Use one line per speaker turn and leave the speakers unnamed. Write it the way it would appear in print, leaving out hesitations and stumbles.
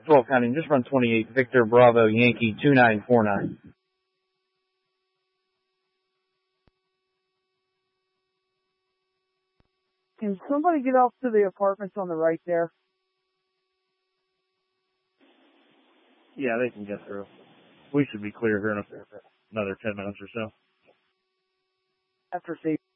12 counting, just run 28, Victor Bravo Yankee 2949.
Can somebody get off to the apartments on the right there?
Yeah, they can get through. We should be clear here in another 10 minutes or so.
After safety.